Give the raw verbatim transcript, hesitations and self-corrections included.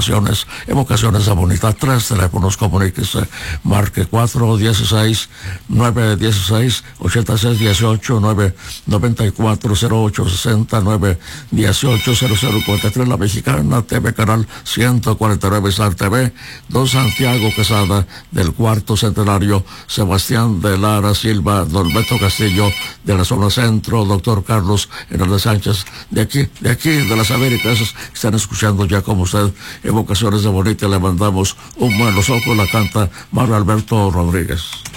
evocaciones, evocaciones de Bonita. Tres teléfonos, comuníquese, marque cuatro dieciséis, nueve dieciséis, ochenta y seis dieciocho, nueve noventa y cuatro cero ocho sesenta, nueve dieciocho cero cero cuarenta y tres, La Mexicana, T V Canal ciento cuarenta y nueve, Star T V, don Santiago Quesada, del Cuarto Centenario, Sebastián de Lara Silva, don Beto Castillo, de la zona centro, doctor Carlos Hernández Sánchez, de aquí, de aquí, de las Américas, están escuchando ya como usted, evocaciones de Bonita. Le mandamos un buen los ojos, la canta Mario Alberto Rodríguez.